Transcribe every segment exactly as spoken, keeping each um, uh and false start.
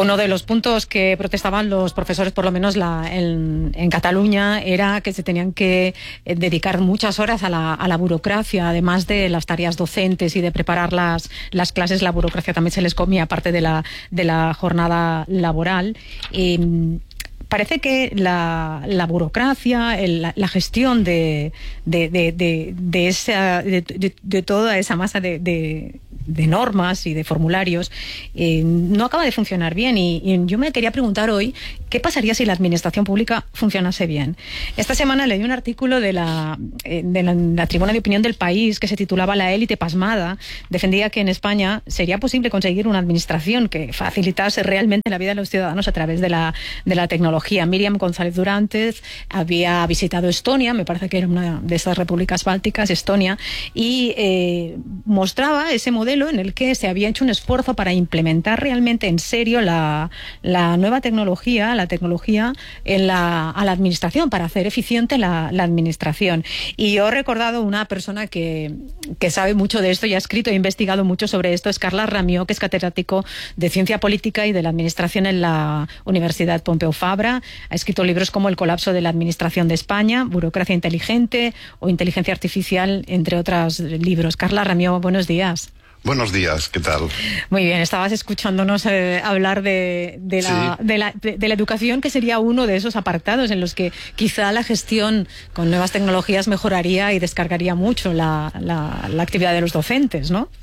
Uno de los puntos que protestaban los profesores, por lo menos la, en, en Cataluña, era que se tenían que dedicar muchas horas a la, a la burocracia, además de las tareas docentes y de preparar las, las clases. La burocracia también se les comía parte de la, de la jornada laboral. Eh, Parece que la, la burocracia, el, la, la gestión de, de, de, de, de, esa, de, de, de toda esa masa de, de, de normas y de formularios eh, no acaba de funcionar bien. Y, y yo me quería preguntar hoy, ¿qué pasaría si la administración pública funcionase bien? Esta semana leí un artículo de la, eh, de la, la Tribuna de Opinión del País que se titulaba La élite pasmada. Defendía que en España sería posible conseguir una administración que facilitase realmente la vida de los ciudadanos a través de la, de la tecnología. Míriam González Durantes había visitado Estonia, me parece que era una de esas repúblicas bálticas, Estonia, y eh, mostraba ese modelo en el que se había hecho un esfuerzo para implementar realmente en serio la, la nueva tecnología, la tecnología en la, a la administración, para hacer eficiente la, la administración. Y yo he recordado una persona que, que sabe mucho de esto y ha escrito e investigado mucho sobre esto, es Carles Ramió, que es catedrático de Ciencia Política y de la Administración en la Universidad Pompeu Fabra. Ha escrito libros como El colapso de la administración de España, Burocracia inteligente o Inteligencia artificial, entre otros libros. Carles Ramió, buenos días. Buenos días, ¿qué tal? Muy bien, estabas escuchándonos eh, hablar de, de, la, sí. de, la, de, de la educación, que sería uno de esos apartados en los que quizá la gestión con nuevas tecnologías mejoraría y descargaría mucho la, la, la actividad de los docentes, ¿no?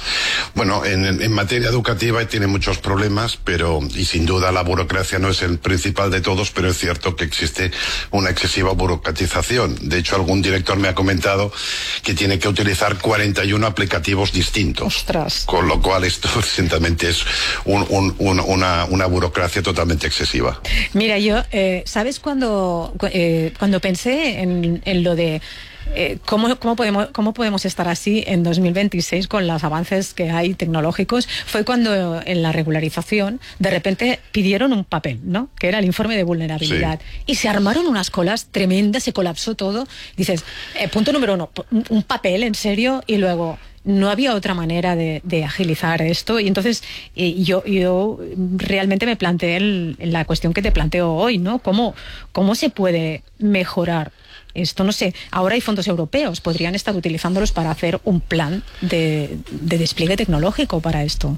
Bueno, en, en materia educativa tiene muchos problemas, pero, y sin duda la burocracia no es el principal de todos, pero es cierto que existe una excesiva burocratización. De hecho, algún director me ha comentado que tiene que utilizar cuarenta y uno aplicativos distintos. ¡Ostras! Con lo cual esto ciertamente es un, un, un, una, una burocracia totalmente excesiva. Mira, yo, eh, ¿sabes cuando, eh, cuando pensé en, en lo de Eh, ¿cómo, cómo, podemos, ¿Cómo podemos estar así en dos mil veintiséis con los avances que hay tecnológicos? Fue cuando en la regularización de repente pidieron un papel, ¿no? Que era el informe de vulnerabilidad. Sí. Y se armaron unas colas tremendas, se colapsó todo. Dices, eh, punto número uno, un papel, en serio, y luego no había otra manera de, de agilizar esto. Y entonces eh, yo, yo realmente me planteé el, la cuestión que te planteo hoy, ¿no? ¿Cómo, cómo se puede mejorar esto? No sé, ahora hay fondos europeos, podrían estar utilizándolos para hacer un plan de, de despliegue tecnológico para esto.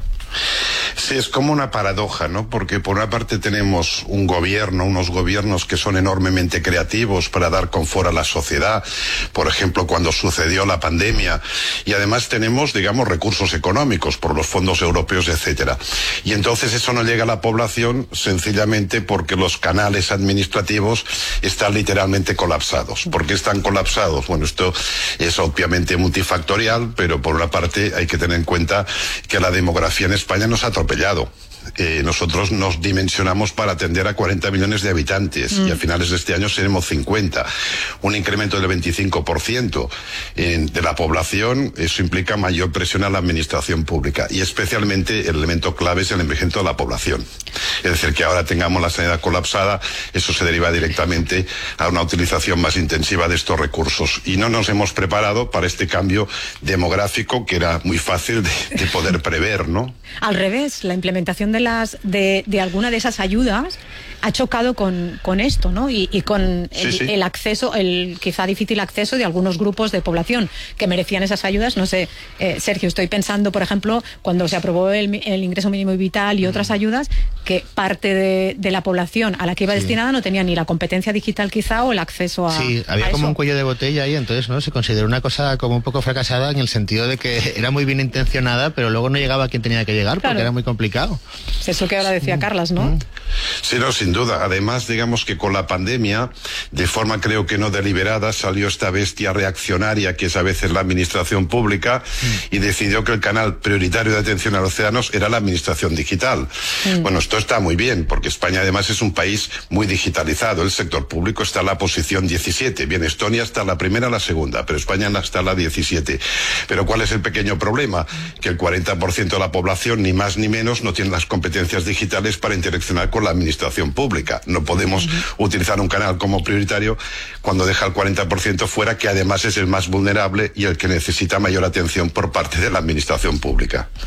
Sí, es como una paradoja, ¿no? Porque por una parte tenemos un gobierno, unos gobiernos que son enormemente creativos para dar confort a la sociedad, por ejemplo, cuando sucedió la pandemia, y además tenemos, digamos, recursos económicos por los fondos europeos, etcétera. Y entonces eso no llega a la población sencillamente porque los canales administrativos están literalmente colapsados. ¿Por qué están colapsados? Bueno, esto es obviamente multifactorial, pero por una parte hay que tener en cuenta que la demografía en España nos ha atropellado. Eh, nosotros nos dimensionamos para atender a cuarenta millones de habitantes mm. y a finales de este año seremos cincuenta. Un incremento del veinticinco por ciento eh, de la población, eso implica mayor presión a la administración pública y especialmente el elemento clave es el envejecimiento de la población. Es decir, que ahora tengamos la sanidad colapsada, eso se deriva directamente a una utilización más intensiva de estos recursos y no nos hemos preparado para este cambio demográfico que era muy fácil de, de poder prever, ¿no? Al revés, la implementación de las de, de alguna de esas ayudas ha chocado con, con esto, ¿no? Y, y con el, sí, sí. el acceso, el quizá difícil acceso de algunos grupos de población que merecían esas ayudas. No sé, eh, Sergio, estoy pensando, por ejemplo, cuando se aprobó el, el ingreso mínimo vital y otras ayudas, que parte de, de la población a la que iba sí. destinada no tenía ni la competencia digital quizá o el acceso a Sí, había a como eso. un cuello de botella ahí, entonces no se consideró una cosa como un poco fracasada en el sentido de que era muy bien intencionada, pero luego no llegaba a quien tenía que llegar, claro. porque era muy complicado. Es eso que ahora decía Carles, ¿no? Sí, no, sin duda. Además, digamos que con la pandemia, de forma creo que no deliberada, salió esta bestia reaccionaria que es a veces la administración pública y decidió que el canal prioritario de atención a los ciudadanos era la administración digital. Mm. Bueno, esto está muy bien, porque España además es un país muy digitalizado. El sector público está en la posición diecisiete. Bien, Estonia está en la primera, la segunda, pero España está en la diecisiete. Pero ¿cuál es el pequeño problema? Que el cuarenta por ciento de la población, ni más ni menos, no tiene las competencias digitales para interaccionar con la administración pública. No podemos uh-huh. utilizar un canal como prioritario cuando deja el cuarenta por ciento fuera, que además es el más vulnerable y el que necesita mayor atención por parte de la administración pública.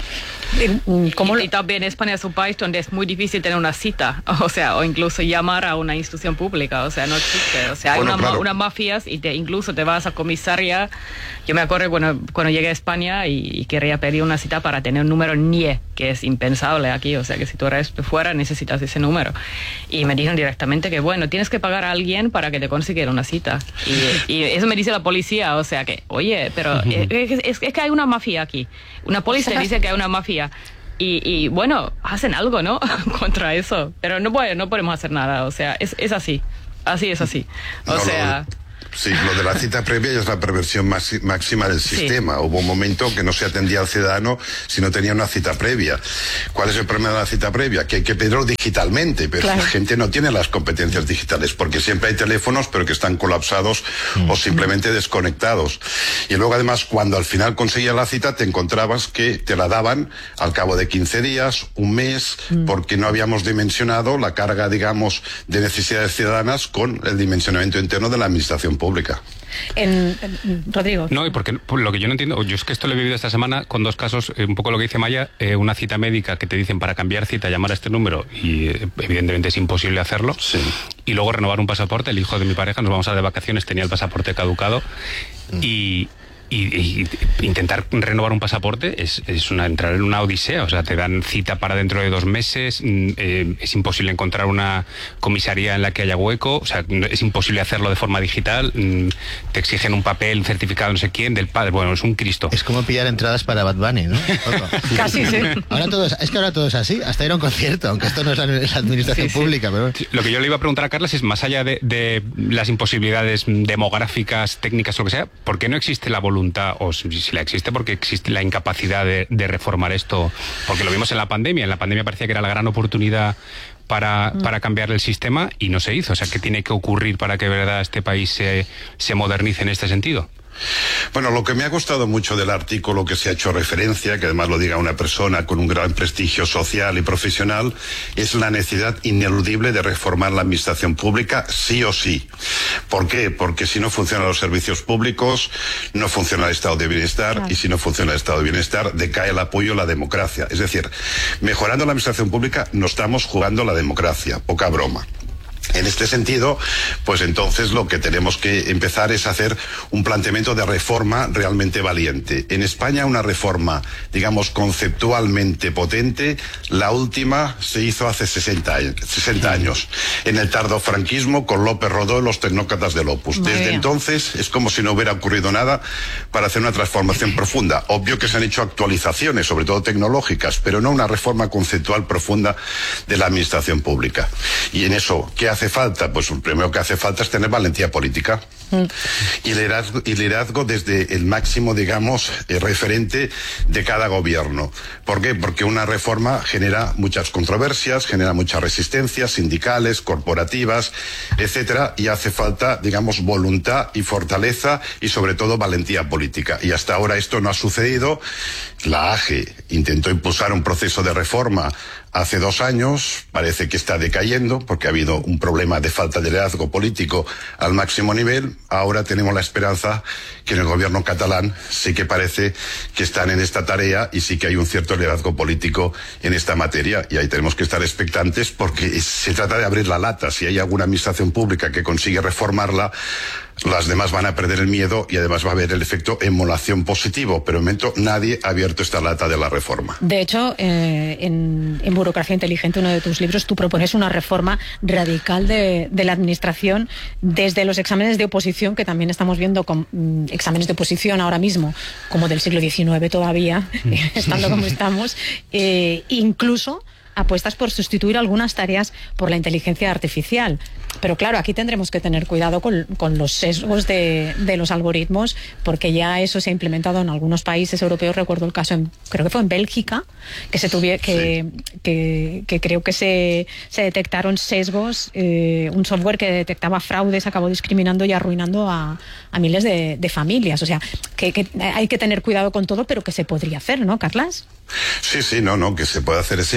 ¿Cómo? Y, y también España es un país donde es muy difícil tener una cita, o sea, o incluso llamar a una institución pública, o sea, no existe. O sea, hay bueno, una, claro. una mafias y te, incluso te vas a comisaría. Yo me acuerdo bueno, cuando llegué a España y, y quería pedir una cita para tener un número N I E, que es impensable aquí, o sea, que si tú eres de fuera necesitas ese número. Y me dijeron directamente que, bueno, tienes que pagar a alguien para que te consiga una cita. Y, y eso me dice la policía, o sea, que, oye, pero es, es, es que hay una mafia aquí. Una policía dice que hay una mafia. Y, y bueno, hacen algo, ¿no? Contra eso. Pero no, bueno, no podemos hacer nada, o sea, es, es así. Así es así. O no, sea... Lo... Sí, lo de la cita previa ya es la perversión máxima del sistema. Sí. Hubo un momento que no se atendía al ciudadano si no tenía una cita previa. ¿Cuál es el problema de la cita previa? Que hay que pedirlo digitalmente, pero claro. la gente no tiene las competencias digitales, porque siempre hay teléfonos, pero que están colapsados mm. o simplemente desconectados. Y luego, además, cuando al final conseguías la cita, te encontrabas que te la daban al cabo de quince días, un mes, mm. porque no habíamos dimensionado la carga, digamos, de necesidades ciudadanas con el dimensionamiento interno de la administración pública. Pública. En, en, Rodrigo. No, y porque por lo que yo no entiendo, yo es que esto lo he vivido esta semana con dos casos, eh, un poco lo que dice Maya, eh, una cita médica que te dicen para cambiar cita, llamar a este número y eh, evidentemente es imposible hacerlo. Sí. Y luego renovar un pasaporte, el hijo de mi pareja, nos vamos a de vacaciones, tenía el pasaporte caducado mm. y... Y, y intentar renovar un pasaporte es, es una, entrar en una odisea, o sea, te dan cita para dentro de dos meses, eh, es imposible encontrar una comisaría en la que haya hueco, o sea, es imposible hacerlo de forma digital, te exigen un papel, un certificado no sé quién, del padre, bueno, es un Cristo. Es como pillar entradas para Bad Bunny, ¿no? Casi, sí. Ahora todo es, es que ahora todo es así, hasta ir a un concierto, aunque esto no es la, la administración sí, sí. pública, pero... Lo que yo le iba a preguntar a Carlas es, más allá de, de las imposibilidades demográficas, técnicas, lo que sea, ¿por qué no existe la voluntad o si, si la existe porque existe la incapacidad de, de reformar esto? Porque lo vimos en la pandemia, en la pandemia parecía que era la gran oportunidad para, mm. para cambiar el sistema y no se hizo. O sea, ¿qué tiene que ocurrir para que de verdad este país se, se modernice en este sentido? Bueno, lo que me ha gustado mucho del artículo que se ha hecho referencia, que además lo diga una persona con un gran prestigio social y profesional, es la necesidad ineludible de reformar la administración pública sí o sí. ¿Por qué? Porque si no funcionan los servicios públicos, no funciona el estado de bienestar, claro. y si no funciona el estado de bienestar, decae el apoyo a la democracia. Es decir, mejorando la administración pública no estamos jugando la democracia, poca broma. En este sentido, pues entonces lo que tenemos que empezar es hacer un planteamiento de reforma realmente valiente. En España una reforma, digamos, conceptualmente potente, la última se hizo hace sesenta años, en el tardofranquismo con López Rodó y los tecnócratas del Opus. Desde María. entonces es como si no hubiera ocurrido nada para hacer una transformación profunda. Obvio que se han hecho actualizaciones, sobre todo tecnológicas, pero no una reforma conceptual profunda de la administración pública. Y en eso, ¿qué hace falta? Pues lo primero que hace falta es tener valentía política mm. y, liderazgo, y liderazgo desde el máximo, digamos, eh, referente de cada gobierno. ¿Por qué? Porque una reforma genera muchas controversias, genera muchas resistencias sindicales, corporativas, etcétera, y hace falta, digamos, voluntad y fortaleza y sobre todo valentía política. Y hasta ahora esto no ha sucedido. La A G E intentó impulsar un proceso de reforma hace dos años, parece que está decayendo porque ha habido un problema de falta de liderazgo político al máximo nivel. Ahora tenemos la esperanza que en el gobierno catalán sí que parece que están en esta tarea y sí que hay un cierto liderazgo político en esta materia, y ahí tenemos que estar expectantes porque se trata de abrir la lata. Si hay alguna administración pública que consigue reformarla, las demás van a perder el miedo y además va a haber el efecto emulación positivo, pero de momento nadie ha abierto esta lata de la reforma. De hecho, eh, en, en Burocracia Inteligente, uno de tus libros, tú propones una reforma radical de, de la administración desde los exámenes de oposición, que también estamos viendo con mm, exámenes de oposición ahora mismo, como del siglo diecinueve todavía, estando como estamos, eh, incluso apuestas por sustituir algunas tareas por la inteligencia artificial. Pero claro, aquí tendremos que tener cuidado con, con los sesgos de, de los algoritmos, porque ya eso se ha implementado en algunos países europeos. Recuerdo el caso, en, creo que fue en Bélgica, que se tuviera que, sí. que, que creo que se, se detectaron sesgos. Eh, un software que detectaba fraudes acabó discriminando y arruinando a, a miles de, de familias. O sea, que, que hay que tener cuidado con todo, pero que se podría hacer, ¿no, Carlas? Sí, sí, no, no, que se puede hacer es evidente.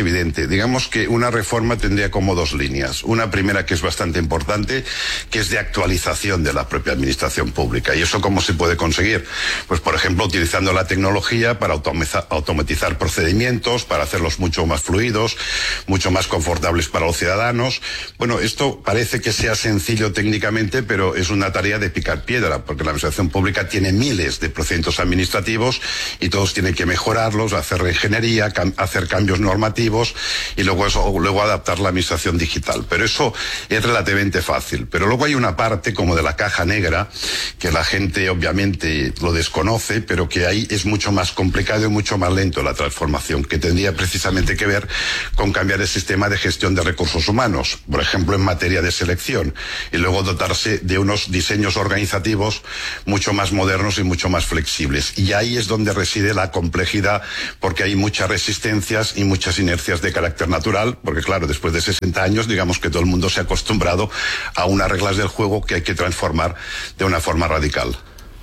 Digamos que una reforma tendría como dos líneas. Una primera que es bastante importante, que es de actualización de la propia administración pública. ¿Y eso cómo se puede conseguir? Pues, por ejemplo, utilizando la tecnología para automatizar procedimientos, para hacerlos mucho más fluidos, mucho más confortables para los ciudadanos. Bueno, esto parece que sea sencillo técnicamente, pero es una tarea de picar piedra, porque la administración pública tiene miles de procedimientos administrativos y todos tienen que mejorarlos, hacer reingeniería, cam hacer cambios normativos y luego, eso, luego adaptar la administración digital. Pero eso es relativamente fácil. Pero luego hay una parte como de la caja negra que la gente obviamente lo desconoce, pero que ahí es mucho más complicado y mucho más lento la transformación, que tendría precisamente que ver con cambiar el sistema de gestión de recursos humanos, por ejemplo en materia de selección, y luego dotarse de unos diseños organizativos mucho más modernos y mucho más flexibles. Y ahí es donde reside la complejidad, porque hay muchas resistencias y muchas inercias de carácter natural, porque claro, después de sesenta años, digamos que todo el mundo se ha acostumbrado a unas reglas del juego que hay que transformar de una forma radical.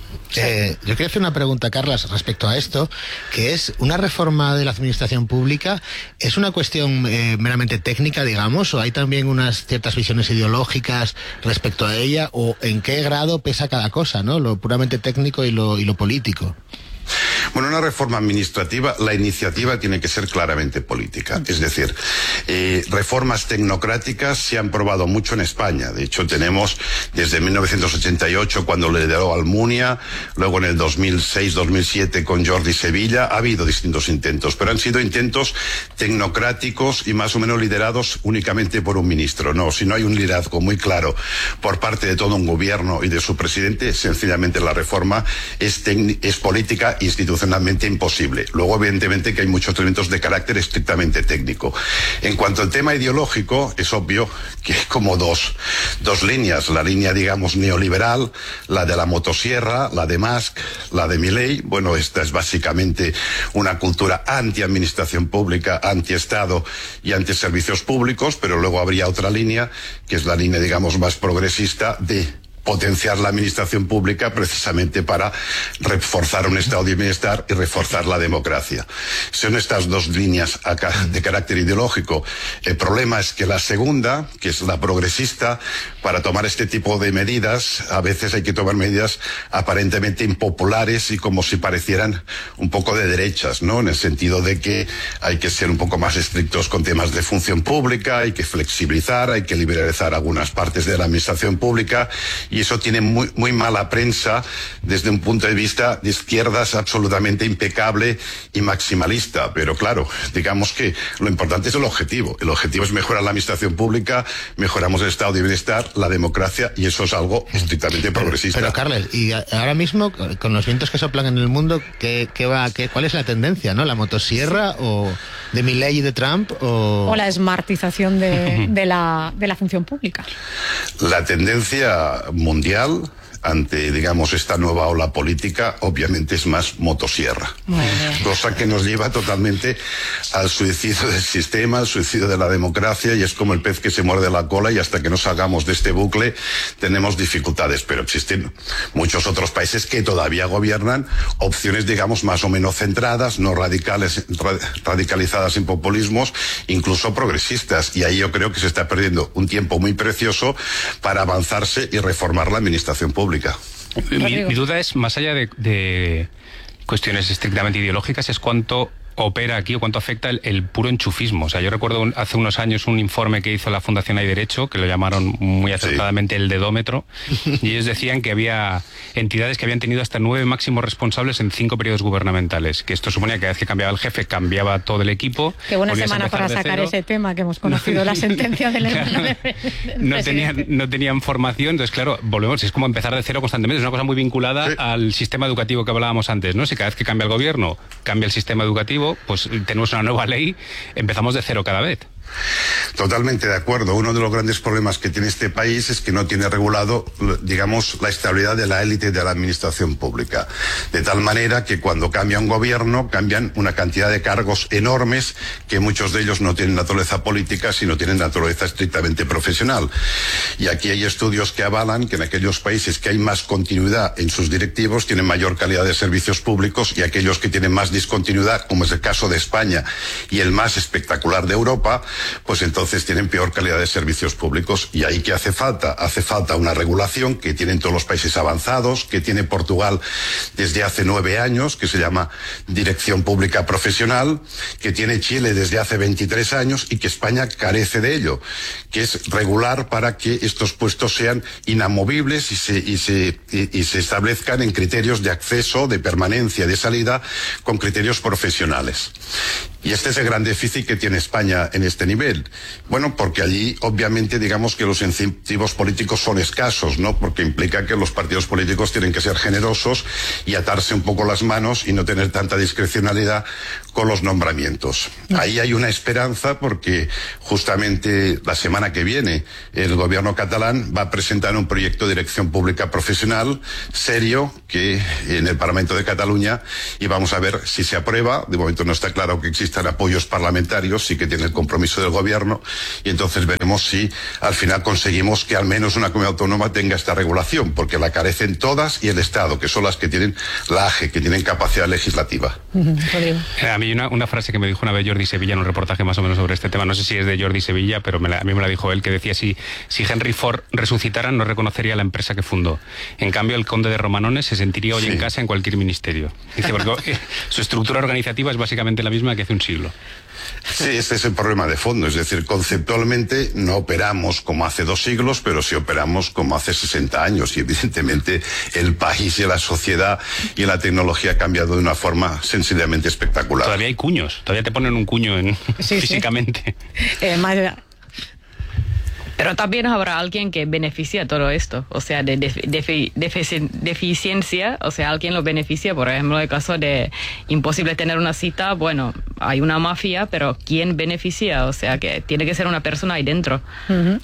Eh, yo quería hacer una pregunta, Carlas, respecto a esto, que es una reforma de la administración pública, ¿es una cuestión eh, meramente técnica, digamos, o hay también unas ciertas visiones ideológicas respecto a ella, o en qué grado pesa cada cosa, ¿no? Lo puramente técnico y lo, y lo político? Bueno, una reforma administrativa, la iniciativa tiene que ser claramente política. Es decir, eh, reformas tecnocráticas se han probado mucho en España. De hecho, tenemos desde mil novecientos ochenta y ocho, cuando le lideró Almunia, luego en el dos mil seis dos mil siete con Jordi Sevilla, ha habido distintos intentos, pero han sido intentos tecnocráticos y más o menos liderados únicamente por un ministro. No, si no hay un liderazgo muy claro por parte de todo un gobierno y de su presidente, sencillamente la reforma es, es política institucionalmente imposible. Luego, evidentemente, que hay muchos elementos de carácter estrictamente técnico. En cuanto al tema ideológico, es obvio que hay como dos, dos líneas. La línea, digamos, neoliberal, la de la motosierra, la de Musk, la de Milei. Bueno, esta es básicamente una cultura anti-administración pública, anti-Estado y anti-servicios públicos, pero luego habría otra línea, que es la línea, digamos, más progresista de potenciar la administración pública precisamente para reforzar un estado de bienestar y reforzar la democracia. Son estas dos líneas acá de carácter ideológico. El problema es que la segunda, que es la progresista, para tomar este tipo de medidas, a veces hay que tomar medidas aparentemente impopulares y como si parecieran un poco de derechas, ¿no? En el sentido de que hay que ser un poco más estrictos con temas de función pública, hay que flexibilizar, hay que liberalizar algunas partes de la administración pública. Y eso tiene muy, muy mala prensa desde un punto de vista de izquierdas absolutamente impecable y maximalista. Pero claro, digamos que lo importante es el objetivo. El objetivo es mejorar la administración pública, mejoramos el estado de bienestar, la democracia, y eso es algo estrictamente progresista. Pero, pero Carles, y ahora mismo, con los vientos que soplan en el mundo, ¿qué, qué va, qué, ¿cuál es la tendencia, no? ¿La motosierra sí. o de Milei y de Trump? O, o la smartización de, de, la, de la función pública. La tendencia mundial ante, digamos, esta nueva ola política, obviamente es más motosierra. Cosa que nos lleva totalmente al suicidio del sistema, al suicidio de la democracia, y es como el pez que se muerde la cola, y hasta que no salgamos de este bucle tenemos dificultades. Pero existen muchos otros países que todavía gobiernan opciones, digamos, más o menos centradas, no radicales, ra radicalizadas en populismos, incluso progresistas. Y ahí yo creo que se está perdiendo un tiempo muy precioso para avanzarse y reformar la administración pública. Mi, mi duda es, más allá de, de cuestiones estrictamente ideológicas, es cuánto opera aquí o cuánto afecta el, el puro enchufismo. O sea, yo recuerdo un, hace unos años un informe que hizo la Fundación Hay Derecho, que lo llamaron muy acertadamente sí. el dedómetro, y ellos decían que había entidades que habían tenido hasta nueve máximos responsables en cinco periodos gubernamentales, que esto suponía que cada vez que cambiaba el jefe cambiaba todo el equipo. Qué buena semana para sacar ese tema, que hemos conocido la sentencia del claro, no tenían no tenían formación, entonces claro, volvemos, es como empezar de cero constantemente, es una cosa muy vinculada sí. al sistema educativo que hablábamos antes, ¿no? Si cada vez que cambia el gobierno, cambia el sistema educativo, pues tenemos una nueva ley, empezamos de cero cada vez. Totalmente de acuerdo. Uno de los grandes problemas que tiene este país es que no tiene regulado, digamos, la estabilidad de la élite de la administración pública. De tal manera que cuando cambia un gobierno, cambian una cantidad de cargos enormes que muchos de ellos no tienen naturaleza política, sino tienen naturaleza estrictamente profesional. Y aquí hay estudios que avalan que en aquellos países que hay más continuidad en sus directivos tienen mayor calidad de servicios públicos, y aquellos que tienen más discontinuidad, como es el caso de España y el más espectacular de Europa, pues entonces tienen peor calidad de servicios públicos. Y ahí, ¿qué hace falta? Hace falta una regulación que tienen todos los países avanzados, que tiene Portugal desde hace nueve años, que se llama Dirección Pública Profesional, que tiene Chile desde hace veintitrés años y que España carece de ello, que es regular para que estos puestos sean inamovibles y se, y se, y, y se establezcan en criterios de acceso, de permanencia, de salida, con criterios profesionales. Y este es el gran déficit que tiene España en este nivel. Bueno, porque allí, obviamente, digamos que los incentivos políticos son escasos, ¿no? Porque implica que los partidos políticos tienen que ser generosos y atarse un poco las manos y no tener tanta discrecionalidad con los nombramientos. Ahí hay una esperanza, porque justamente la semana que viene el gobierno catalán va a presentar un proyecto de dirección pública profesional serio que en el Parlamento de Cataluña, y vamos a ver si se aprueba. De momento no está claro que exista apoyos parlamentarios, sí que tiene el compromiso del gobierno, y entonces veremos si al final conseguimos que al menos una comunidad autónoma tenga esta regulación, porque la carecen todas, y el Estado, que son las que tienen la A G E, que tienen capacidad legislativa. Eh, a mí una, una frase que me dijo una vez Jordi Sevilla en un reportaje más o menos sobre este tema, no sé si es de Jordi Sevilla, pero me la, a mí me la dijo él, que decía: si, si Henry Ford resucitara, no reconocería la empresa que fundó. En cambio, el conde de Romanones se sentiría hoy sí. en casa en cualquier ministerio. Dice, porque su estructura organizativa es básicamente la misma que hace un siglo. Sí, este es el problema de fondo. Es decir, conceptualmente no operamos como hace dos siglos, pero sí operamos como hace sesenta años. Y evidentemente el país y la sociedad y la tecnología ha cambiado de una forma sencillamente espectacular. Todavía hay cuños, todavía te ponen un cuño en, sí, físicamente. Sí. Eh, Mayra. Pero también habrá alguien que beneficia todo esto, o sea, de, de, de, de deficiencia, o sea, alguien lo beneficia. Por ejemplo, en el caso de imposible tener una cita, bueno, hay una mafia, pero ¿quién beneficia? O sea, que tiene que ser una persona ahí dentro. Uh-huh.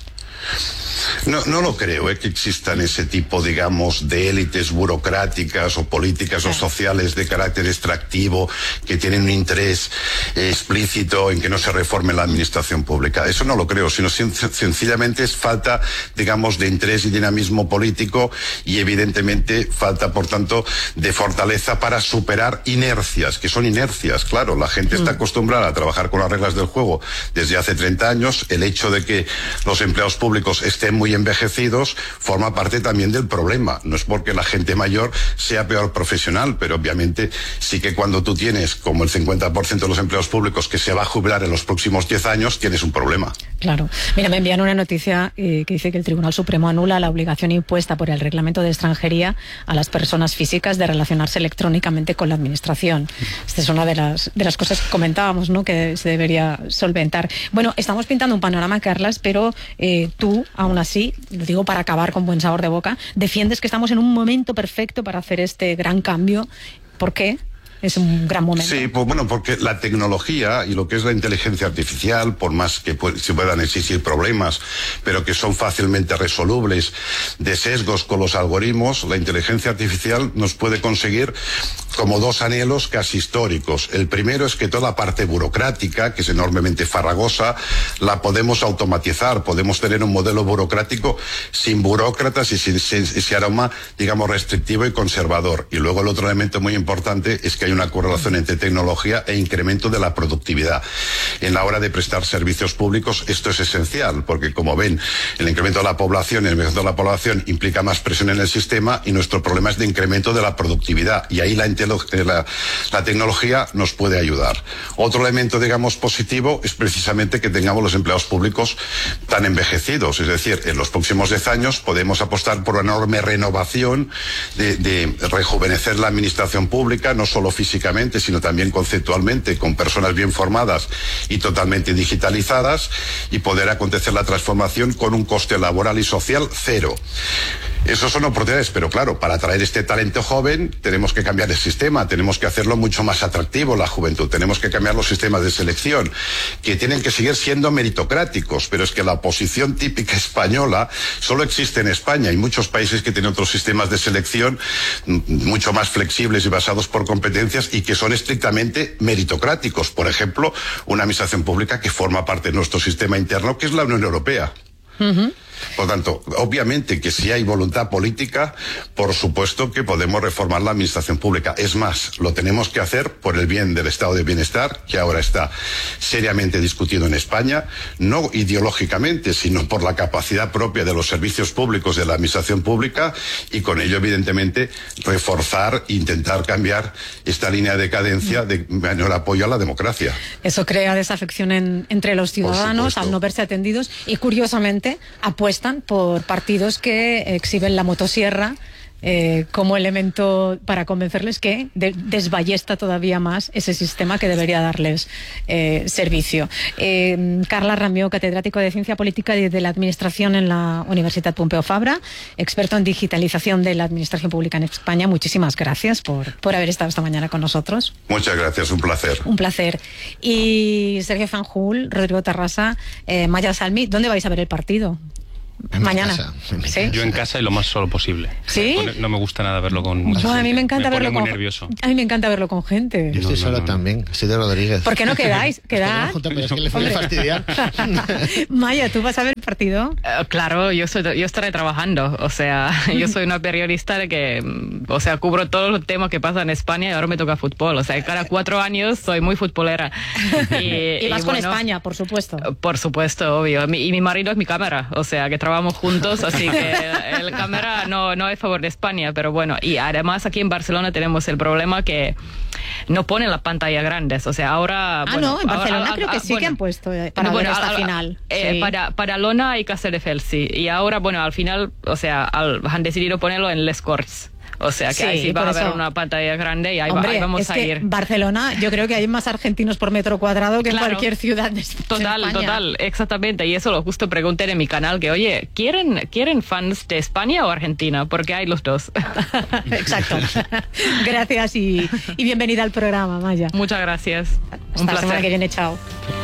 No, no lo creo, ¿eh? que existan ese tipo, digamos, de élites burocráticas o políticas o sociales de carácter extractivo que tienen un interés eh, explícito en que no se reforme la administración pública. Eso no lo creo, sino sen sencillamente es falta, digamos, de interés y dinamismo político, y evidentemente falta, por tanto, de fortaleza para superar inercias, que son inercias, claro. La gente está acostumbrada a trabajar con las reglas del juego desde hace treinta años. El hecho de que los empleados públicos estén muy envejecidos forma parte también del problema. No es porque la gente mayor sea peor profesional, pero obviamente sí que cuando tú tienes como el cincuenta por ciento de los empleados públicos que se va a jubilar en los próximos diez años, tienes un problema. Claro. Mira, me envían una noticia eh, que dice que el Tribunal Supremo anula la obligación impuesta por el Reglamento de Extranjería a las personas físicas de relacionarse electrónicamente con la Administración. Esta es una de las, de las cosas que comentábamos, ¿no?, que se debería solventar. Bueno, estamos pintando un panorama, Carlas, pero eh, tú, aún así, lo digo para acabar con buen sabor de boca, defiendes que estamos en un momento perfecto para hacer este gran cambio. ¿Por qué? Es un gran momento. Sí, pues bueno, porque la tecnología y lo que es la inteligencia artificial, por más que pu se puedan existir problemas, pero que son fácilmente resolubles, de sesgos con los algoritmos, la inteligencia artificial nos puede conseguir como dos anhelos casi históricos. El primero es que toda la parte burocrática, que es enormemente farragosa, la podemos automatizar, podemos tener un modelo burocrático sin burócratas y sin, sin ese aroma, digamos, restrictivo y conservador. Y luego el otro elemento muy importante es que hay una correlación entre tecnología e incremento de la productividad. En la hora de prestar servicios públicos esto es esencial, porque como ven, el incremento de la población, el incremento de la población implica más presión en el sistema, y nuestro problema es de incremento de la productividad, y ahí la La, la tecnología nos puede ayudar. Otro elemento, digamos, positivo es precisamente que tengamos los empleados públicos tan envejecidos. Es decir, en los próximos diez años podemos apostar por una enorme renovación de, de rejuvenecer la administración pública, no solo físicamente, sino también conceptualmente, con personas bien formadas y totalmente digitalizadas, y poder acontecer la transformación con un coste laboral y social cero. Esas son oportunidades, pero claro, para atraer este talento joven tenemos que cambiar el sistema, tenemos que hacerlo mucho más atractivo la juventud, tenemos que cambiar los sistemas de selección, que tienen que seguir siendo meritocráticos, pero es que la oposición típica española solo existe en España. Hay muchos países que tienen otros sistemas de selección mucho más flexibles y basados por competencias y que son estrictamente meritocráticos. Por ejemplo, una administración pública que forma parte de nuestro sistema interno, que es la Unión Europea. Uh-huh. Por tanto, obviamente que si hay voluntad política, por supuesto que podemos reformar la administración pública. Es más, lo tenemos que hacer por el bien del estado de bienestar, que ahora está seriamente discutido en España, no ideológicamente, sino por la capacidad propia de los servicios públicos de la administración pública y con ello, evidentemente, reforzar e intentar cambiar esta línea de decadencia de menor apoyo a la democracia. Eso crea desafección en, entre los ciudadanos al no verse atendidos y, curiosamente, apuestan por partidos que exhiben la motosierra eh, como elemento para convencerles que de, desballesta todavía más ese sistema que debería darles eh, servicio. Eh, Carles Ramió, catedrático de Ciencia Política y de la Administración en la Universitat Pompeu Fabra, experto en digitalización de la administración pública en España. Muchísimas gracias por, por haber estado esta mañana con nosotros. Muchas gracias, un placer. Un placer. Y Sergio Fanjul, Rodrigo Tarrasa, eh, Maya Salmi, ¿dónde vais a ver el partido? En Mañana. Casa, en ¿Sí? Yo en casa y lo más solo posible. ¿Sí? No me gusta nada verlo con mucha No, gente. a mí me encanta me verlo pone muy con nervioso. A mí me encanta verlo con gente. Yo estoy No, no, solo no. también, soy de Rodríguez. ¿Por qué no quedáis? Quedad. Pero es que le fue fastidiar. Maya, ¿tú vas a ver el partido? Uh, claro, yo soy, yo estaré trabajando, o sea, yo soy una periodista de que, o sea, cubro todos los temas que pasan en España y ahora me toca fútbol, o sea, cada cuatro años soy muy futbolera. Y, y vas y con bueno, España, por supuesto. Por supuesto, obvio. Mi, y mi marido es mi cámara, o sea, que trabajamos juntos, así que el cámara no, no es a favor de España, pero bueno, y además aquí en Barcelona tenemos el problema que no ponen las pantallas grandes, o sea, ahora... Ah, bueno, no, en Barcelona ahora, creo que sí bueno, que han puesto para no, ver bueno, esta al, final. Eh, Sí. para, para Lona hay Castelldefels, sí, y ahora, bueno, al final, o sea, al, han decidido ponerlo en Les Corts. O sea, que Sí, ahí sí va por a eso. haber una pantalla grande y ahí, Hombre, va, ahí vamos es a que ir. Barcelona, yo creo que hay más argentinos por metro cuadrado que Claro. en cualquier ciudad de Total, España. total, exactamente. Y eso lo justo pregunté en mi canal, que oye, ¿quieren, ¿quieren fans de España o Argentina? Porque hay los dos. Exacto. Gracias y, y bienvenida al programa, Maya. Muchas gracias. Hasta Un la semana placer. que viene, chao.